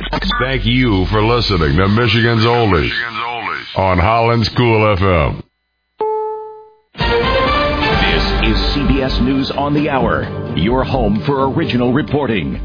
Thank you for listening to Michigan's Oldies on Holland's Cool FM. This is CBS News on the Hour, your home for original reporting.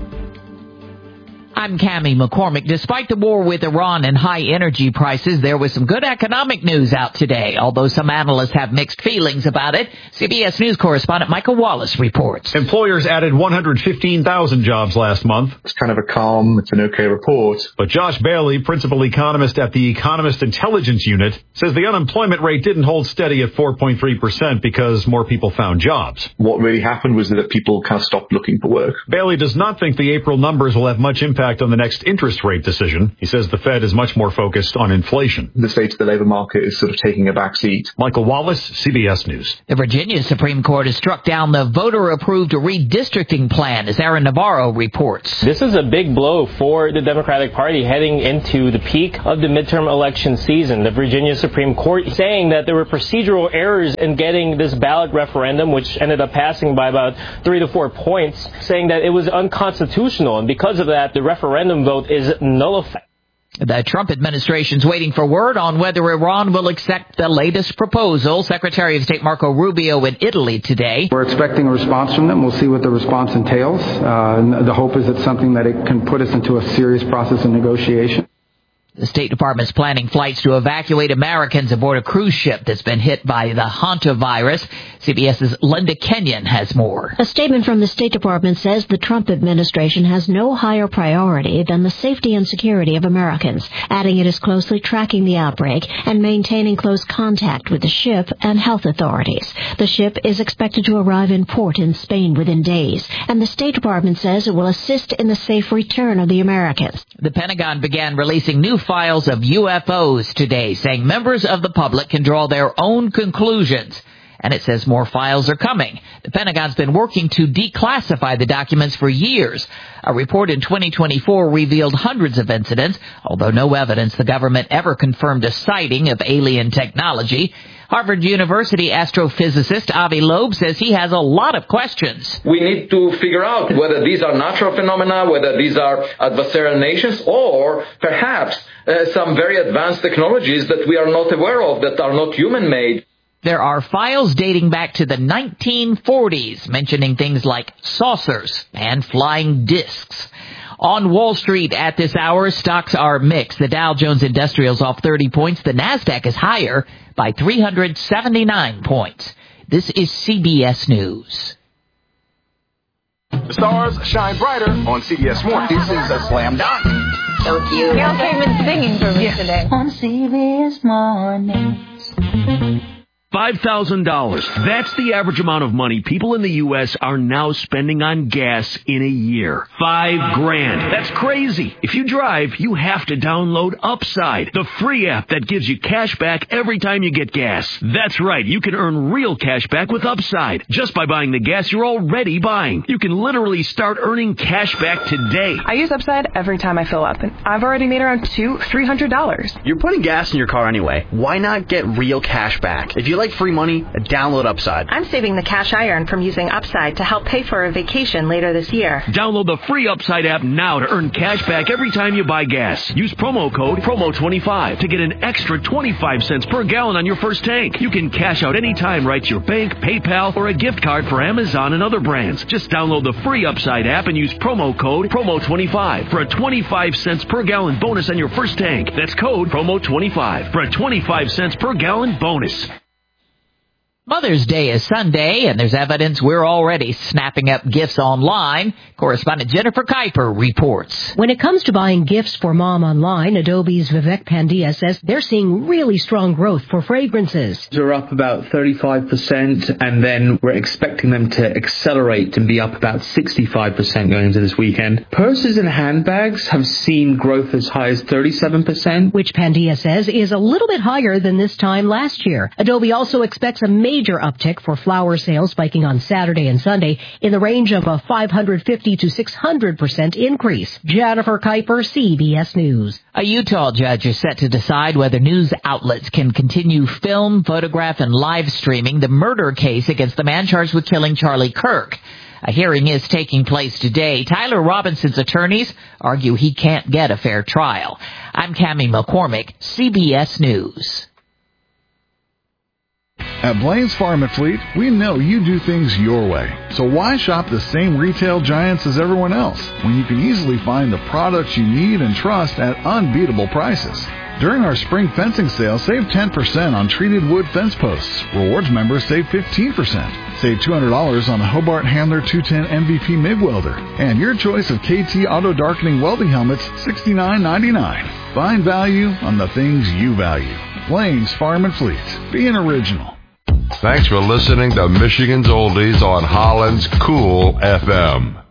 I'm Cammie McCormick. Despite the war with Iran and high energy prices, there was some good economic news out today, although some analysts have mixed feelings about it. CBS News correspondent Michael Wallace reports. Employers added 115,000 jobs last month. It's kind of it's an okay report. But Josh Bailey, principal economist at the Economist Intelligence Unit, says the unemployment rate didn't hold steady at 4.3% because more people found jobs. What really happened was that people kind of stopped looking for work. Bailey does not think the April numbers will have much impact on the next interest rate decision. He says the Fed is much more focused on inflation. The state of the labor market is sort of taking a back seat. Michael Wallace, CBS News. The Virginia Supreme Court has struck down the voter-approved redistricting plan, as Aaron Navarro reports. This is a big blow for the Democratic Party heading into the peak of the midterm election season. The Virginia Supreme Court saying that there were procedural errors in getting this ballot referendum, which ended up passing by about 3 to 4 points, saying that it was unconstitutional. And because of that, the referendum vote is nullified. The Trump administration's waiting for word on whether Iran will accept the latest proposal. Secretary of State Marco Rubio in Italy today. We're expecting a response from them. We'll see what the response entails. The hope is it's something that it can put us into a serious process of negotiation. The State Department's planning flights to evacuate Americans aboard a cruise ship that's been hit by the hantavirus. CBS's Linda Kenyon has more. A statement from the State Department says the Trump administration has no higher priority than the safety and security of Americans, adding it is closely tracking the outbreak and maintaining close contact with the ship and health authorities. The ship is expected to arrive in port in Spain within days, and the State Department says it will assist in the safe return of the Americans. The Pentagon began releasing new files of UFOs today, saying members of the public can draw their own conclusions. And it says more files are coming. The Pentagon's been working to declassify the documents for years. A report in 2024 revealed hundreds of incidents, although no evidence the government ever confirmed a sighting of alien technology. Harvard University astrophysicist Avi Loeb says he has a lot of questions. We need to figure out whether these are natural phenomena, whether these are adversarial nations, or perhaps some very advanced technologies that we are not aware of, that are not human-made. There are files dating back to the 1940s, mentioning things like saucers and flying discs. On Wall Street at this hour, stocks are mixed. The Dow Jones Industrial's off 30 points. The Nasdaq is higher by 379 points. This is CBS News. The stars shine brighter on CBS Sports. This is a slam dunk. So cute. Y'all came in singing for me today. On CBS Mornings. $5,000. That's the average amount of money people in the U.S. are now spending on gas in a year. $5,000. That's crazy. If you drive, you have to download Upside, the free app that gives you cash back every time you get gas. That's right. You can earn real cash back with Upside just by buying the gas you're already buying. You can literally start earning cash back today. I use Upside every time I fill up, and I've already made around $300. You're putting gas in your car anyway. Why not get real cash back? If you like free money, download Upside. I'm saving the cash I earn from using Upside to help pay for a vacation later this year. Download the free Upside app now to earn cash back every time you buy gas. Use promo code PROMO25 to get an extra 25 cents per gallon on your first tank. You can cash out anytime right to your bank, PayPal, or a gift card for Amazon and other brands. Just download the free Upside app and use promo code PROMO25 for a 25 cents per gallon bonus on your first tank. That's code PROMO25 for a 25 cents per gallon bonus. Mother's Day is Sunday, and there's evidence we're already snapping up gifts online. Correspondent Jennifer Kuiper reports. When it comes to buying gifts for mom online, Adobe's Vivek Pandya says they're seeing really strong growth for fragrances. They're up about 35%, and then we're expecting them to accelerate and be up about 65% going into this weekend. Purses and handbags have seen growth as high as 37%. Which Pandya says is a little bit higher than this time last year. Adobe also expects a major uptick for flower sales, spiking on Saturday and Sunday in the range of a 550 to 600% increase. Jennifer Kuiper, CBS News. A Utah judge is set to decide whether news outlets can continue film, photograph, and live streaming the murder case against the man charged with killing Charlie Kirk. A hearing is taking place today. Tyler Robinson's attorneys argue he can't get a fair trial. I'm Cammie McCormick, CBS News. At Blaine's Farm and Fleet, we know you do things your way. So why shop the same retail giants as everyone else when you can easily find the products you need and trust at unbeatable prices? During our spring fencing sale, save 10% on treated wood fence posts. Rewards members save 15%. Save $200 on the Hobart Handler 210 MVP MIG welder. And your choice of KT auto darkening welding helmets, $69.99. Find value on the things you value. Blaine's Farm and Fleet. Be an original. Thanks for listening to Michigan's Oldies on Holland's Cool FM.